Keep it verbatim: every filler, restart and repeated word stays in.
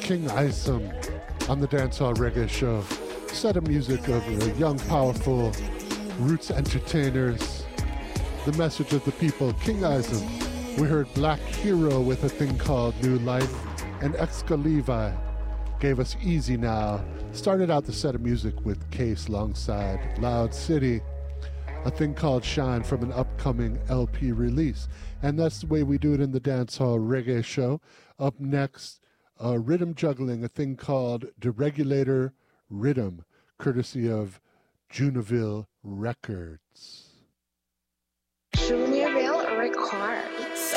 King Isom on the Dancehall Reggae Show. Set of music of uh, young, powerful roots entertainers. The message of the people, King Isom. We heard Black Hero with a thing called New Life, and Exca Levi gave us Easy Now. Started out the set of music with Case alongside Loud City, a thing called Shine from an upcoming L P release. And that's the way we do it in the Dancehall Reggae Show. Up next, uh, rhythm juggling, a thing called Deregulator Rhythm, courtesy of Junaville Records. Junaville Records.